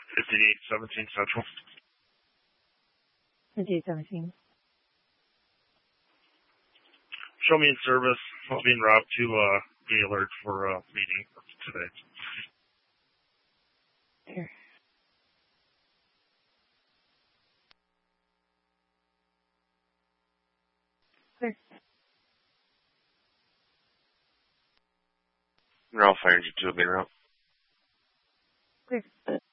5817 Central. 5817. Show me in service. I'll be en route to Gaylord for a meeting today. Here. Clear. Ralph Energy 2 will be en route. Clear.